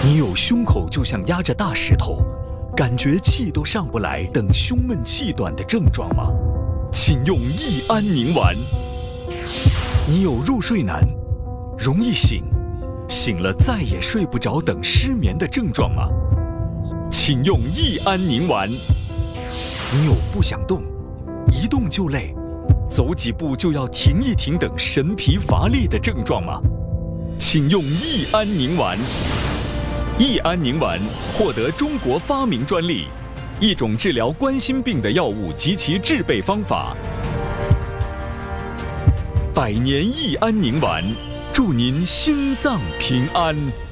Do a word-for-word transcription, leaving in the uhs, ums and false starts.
你有胸口就像压着大石头，感觉气都上不来等胸闷气短的症状吗？请用益安宁丸。你有入睡难、容易醒、醒了再也睡不着等失眠的症状吗？请用益安宁丸。你有不想动、一动就累、走几步就要停一停等神疲乏力的症状吗？请用益安宁丸。益安宁丸获得中国发明专利，一种治疗冠心病的药物及其制备方法。百年益安宁丸，祝您心脏平安。